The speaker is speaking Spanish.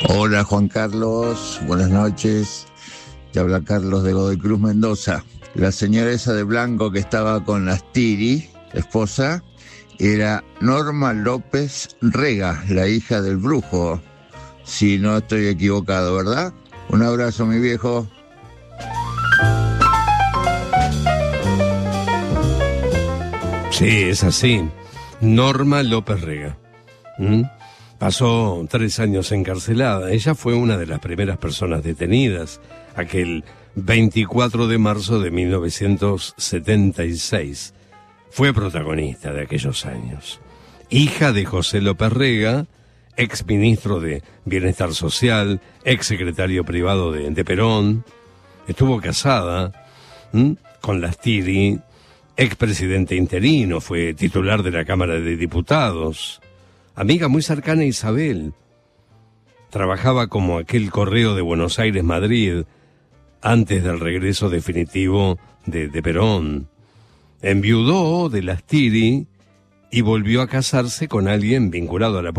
Hola Juan Carlos, buenas noches. Te habla Carlos de Godoy Cruz, Mendoza. La señora esa de blanco que estaba con Astiri, esposa, era Norma López Rega, la hija del brujo. Si no estoy equivocado, ¿verdad? Un abrazo, mi viejo. Sí, es así. Norma López Rega. Pasó 3 años encarcelada. Ella fue una de las primeras personas detenidas aquel 24 de marzo de 1976. Fue protagonista de aquellos años. Hija de José López Rega, ex ministro de Bienestar Social, ex secretario privado de Perón. Estuvo casada con Lastiri, ex presidente interino, fue titular de la Cámara de Diputados. Amiga muy cercana a Isabel. Trabajaba como aquel correo de Buenos Aires-Madrid antes del regreso definitivo de Perón. Enviudó de Lastiri y volvió a casarse con alguien vinculado a la política.